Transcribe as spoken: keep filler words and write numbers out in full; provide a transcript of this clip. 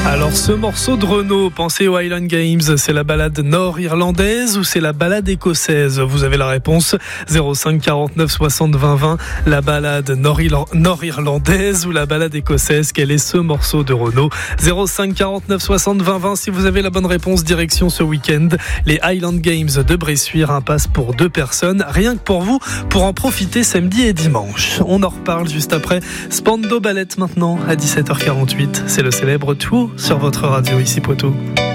Alors ce morceau de Renaud, pensez aux Highland Games, c'est la balade nord-irlandaise ou c'est la balade écossaise? Vous avez la réponse, zéro cinq quarante-neuf soixante vingt vingt, la balade nord-irlandaise ou la balade écossaise, quel est ce morceau de Renaud? Zéro cinq quarante-neuf soixante vingt vingt, si vous avez la bonne réponse, direction ce week-end, les Highland Games de Bressuire, un pass pour deux personnes, rien que pour vous, pour en profiter samedi et dimanche. On en reparle juste après, Spandau Ballet maintenant, à dix-sept heures quarante-huit, c'est le célèbre Tour sur votre radio ici Poitou.